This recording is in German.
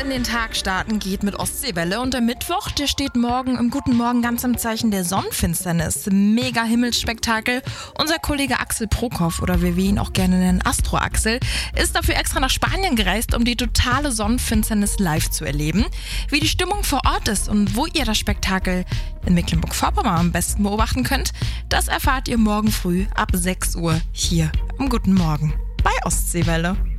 in den Tag starten geht mit Ostseewelle und der Mittwoch, der steht morgen im Guten Morgen ganz im Zeichen der Sonnenfinsternis. Mega Himmelsspektakel. Unser Kollege Axel Prokop, oder wie wir ihn auch gerne nennen, Astro Axel, ist dafür extra nach Spanien gereist, um die totale Sonnenfinsternis live zu erleben. Wie die Stimmung vor Ort ist und wo ihr das Spektakel in Mecklenburg-Vorpommern am besten beobachten könnt, das erfahrt ihr morgen früh ab 6 Uhr hier am Guten Morgen bei Ostseewelle.